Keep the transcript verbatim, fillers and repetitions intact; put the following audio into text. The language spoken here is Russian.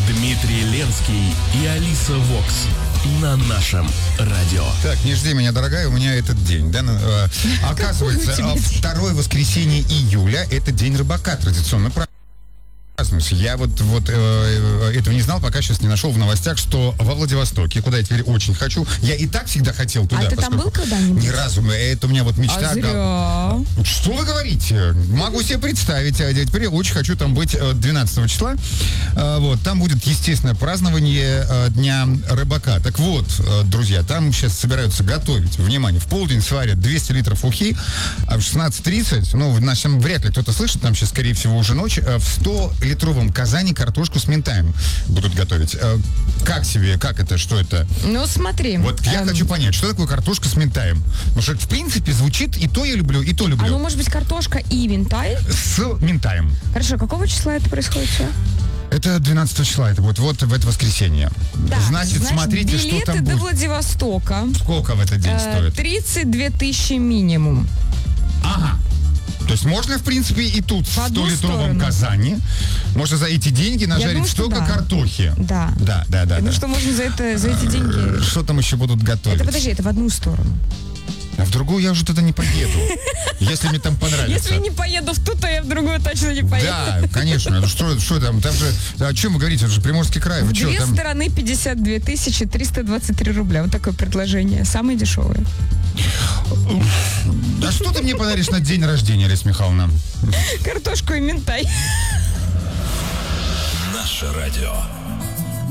Дмитрий Ленский и Алиса Вокс на нашем радио. Так, не жди меня, дорогая, у меня этот день. Да? Э, оказывается, второе воскресенье июля – это день рыбака, традиционно праздник. Я вот, вот э, этого не знал, пока сейчас не нашел в новостях, что во Владивостоке, куда я теперь очень хочу, я и так всегда хотел туда. А ты там был когда-нибудь? Ни разу. Это у меня вот мечта. А зря. Что вы говорите? Могу себе представить. А теперь я очень хочу там быть двенадцатого числа. А, вот, там будет, естественно, празднование а, Дня рыбака. Так вот, а, друзья, там сейчас собираются готовить. Внимание, в полдень сварят двести литров ухи, а в шестнадцать тридцать, ну, в нашем вряд ли кто-то слышит, там сейчас, скорее всего, уже ночь, а в сто литровом казане картошку с ментаем будут готовить. Как себе, как это, что это? Ну, смотри. Вот я эм... хочу понять, что такое картошка с ментаем? Потому что, в принципе, звучит и то я люблю, и то люблю. А ну, может быть, картошка и ментай? С ментаем. Хорошо, какого числа это происходит все? Это двенадцатого числа, это будет вот в это воскресенье. Да, значит, значит, смотрите, что там будет. Билеты до Владивостока. Сколько в этот день э, стоит? тридцать две тысячи минимум. Ага. То есть можно, в принципе, и тут в столитровом казане. Можно за эти деньги нажарить думаю, столько да. картохи. Да. Да, да, да. Ну да. что можно за, это, за эти деньги... Что там еще будут готовить? Это, подожди, это в одну сторону. А в другую я уже туда не поеду. Если мне там понравится. Если не поеду в ту, то я в другую точно не поеду. Да, конечно. Что, что там? Там же, о чем вы говорите? Это же Приморский край. Вы Две что, там... стороны пятьдесят две тысячи триста двадцать три рубля. Вот такое предложение. Самое дешевое. А что ты мне подаришь на день рождения, Алиса Михайловна? Картошку и ментай. Наше радио.